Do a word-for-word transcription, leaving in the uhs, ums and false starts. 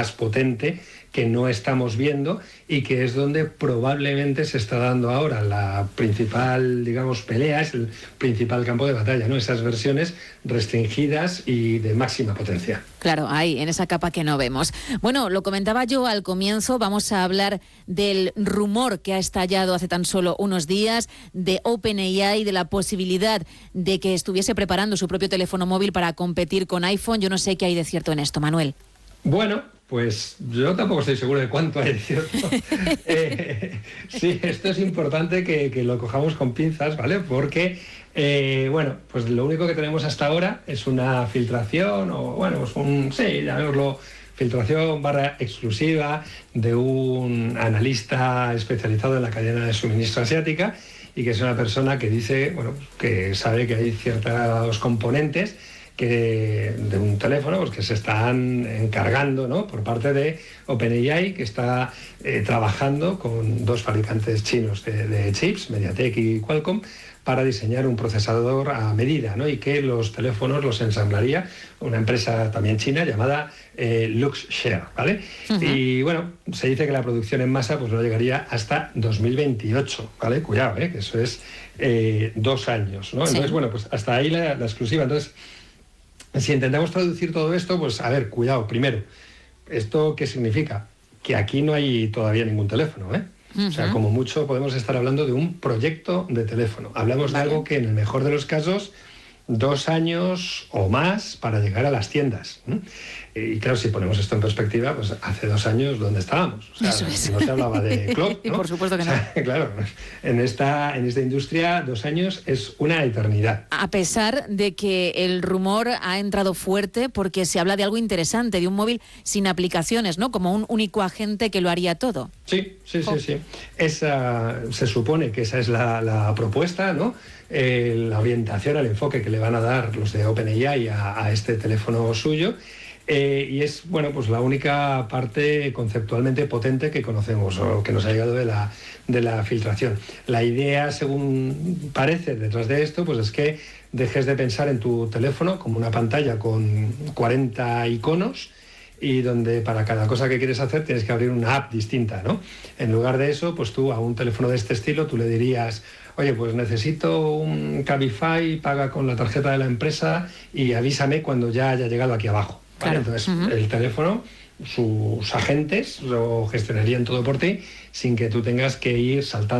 más potente que no estamos viendo y que es donde probablemente se está dando ahora la principal, digamos, pelea, es el principal campo de batalla, ¿no? Esas versiones restringidas y de máxima potencia. Claro, ahí, en esa capa que no vemos. Bueno, lo comentaba yo al comienzo, vamos a hablar del rumor que ha estallado hace tan solo unos días de OpenAI, de la posibilidad de que estuviese preparando su propio teléfono móvil para competir con iPhone. Yo no sé qué hay de cierto en esto, Manuel. Bueno, pues yo tampoco estoy seguro de cuánto hay de cierto. eh, sí, esto es importante que, que lo cojamos con pinzas, ¿vale? Porque, eh, bueno, pues lo único que tenemos hasta ahora es una filtración, o bueno, pues un, sí, llamémoslo filtración barra exclusiva de un analista especializado en la cadena de suministro asiática y que es una persona que dice, bueno, que sabe que hay ciertos componentes que de un teléfono pues que se están encargando, ¿no?, por parte de OpenAI, que está eh, trabajando con dos fabricantes chinos de, de chips, MediaTek y Qualcomm, para diseñar un procesador a medida, ¿no?, y que los teléfonos los ensamblaría una empresa también china llamada eh, Luxshare, ¿vale? Uh-huh. Y bueno, se dice que la producción en masa pues no llegaría hasta dos mil veintiocho, ¿vale? Cuidado, ¿eh?, que eso es eh, dos años, ¿no? Sí. Entonces, bueno, pues hasta ahí la, la exclusiva. Entonces, si intentamos traducir todo esto, pues a ver, cuidado, primero, ¿esto qué significa? Que aquí no hay todavía ningún teléfono, ¿eh? Uh-huh. O sea, como mucho podemos estar hablando de un proyecto de teléfono. Hablamos vale. de algo que en el mejor de los casos, dos años o más para llegar a las tiendas. ¿eh? Y claro, si ponemos esto en perspectiva, pues hace dos años, ¿dónde estábamos? O sea, Eso es. No se hablaba de cloud, ¿no? Por supuesto que no. O sea, claro, en esta, en esta industria, dos años es una eternidad. A pesar de que el rumor ha entrado fuerte porque se habla de algo interesante, de un móvil sin aplicaciones, ¿no? Como un único agente que lo haría todo. Sí, sí, sí, sí. Esa, se supone que esa es la, la propuesta, ¿no? Eh, la orientación, el enfoque que le van a dar los de OpenAI a, a este teléfono suyo. Eh, y es, bueno, pues la única parte conceptualmente potente que conocemos o que nos ha llegado de la, de la filtración. La idea, según parece detrás de esto, pues es que dejes de pensar en tu teléfono como una pantalla con cuarenta iconos y donde para cada cosa que quieres hacer tienes que abrir una app distinta, ¿no? En lugar de eso, pues tú a un teléfono de este estilo tú le dirías: oye, pues necesito un Cabify, paga con la tarjeta de la empresa y avísame cuando ya haya llegado aquí abajo. ¿Vale? Claro. Entonces, uh-huh. el teléfono, sus agentes lo gestionarían todo por ti sin que tú tengas que ir saltando